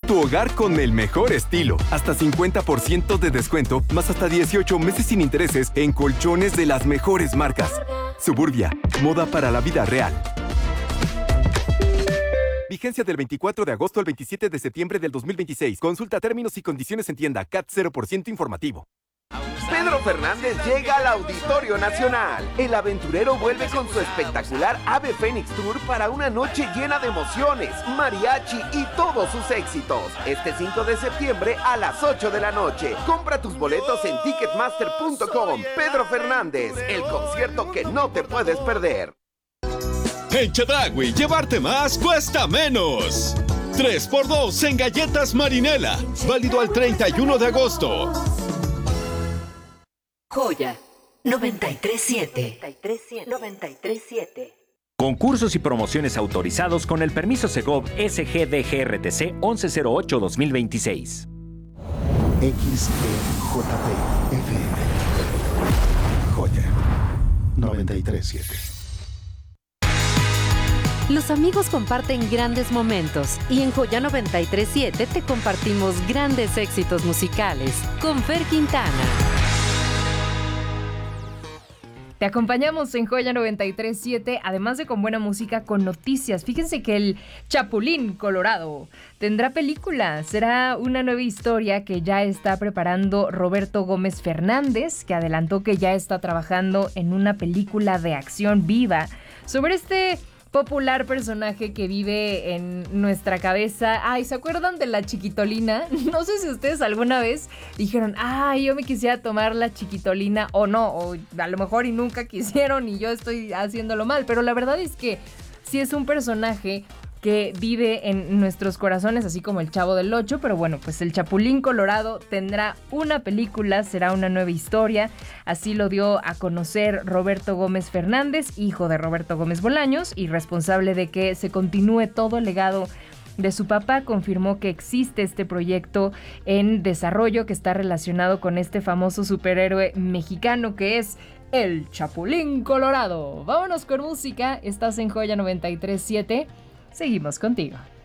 tu hogar con el mejor estilo. Hasta 50% de descuento, más hasta 18 meses sin intereses en colchones de las mejores marcas. Suburbia, moda para la vida real. Vigencia del 24 de agosto al 27 de septiembre del 2026. Consulta términos y condiciones en tienda. CAT 0% informativo. Pedro Fernández llega al Auditorio Nacional. El aventurero vuelve con su espectacular Ave Fénix Tour para una noche llena de emociones, mariachi y todos sus éxitos. Este 5 de septiembre a las 8 de la noche. Compra tus boletos en ticketmaster.com. Pedro Fernández, el concierto que no te puedes perder. En Chedraui, llevarte más cuesta menos. 3x2 en galletas Marinela. Válido al 31 de agosto. Joya 937. 937. Concursos y promociones autorizados con el permiso Segov SGDGRTC 1108-2026. XEJP FM. Joya 937. Los amigos comparten grandes momentos y en Joya 937 te compartimos grandes éxitos musicales con Fer Quintana. Te acompañamos en Joya 93.7, además de con buena música, con noticias. Fíjense que el Chapulín Colorado tendrá película. Será una nueva historia que ya está preparando Roberto Gómez Fernández, que adelantó que ya está trabajando en una película de acción viva sobre este popular personaje que vive en nuestra cabeza. Ay, ¿se acuerdan de la chiquitolina? No sé si ustedes alguna vez dijeron, ay, yo me quisiera tomar la chiquitolina, o no, o a lo mejor y nunca quisieron y yo estoy haciéndolo mal, pero la verdad es que sí es un personaje que vive en nuestros corazones, así como el Chavo del Ocho, pero bueno, pues el Chapulín Colorado tendrá una película, será una nueva historia, así lo dio a conocer Roberto Gómez Fernández, hijo de Roberto Gómez Bolaños y responsable de que se continúe todo el legado de su papá. Confirmó que existe este proyecto en desarrollo que está relacionado con este famoso superhéroe mexicano que es el Chapulín Colorado. Vámonos con música, estás en Joya 93.7. Seguimos contigo.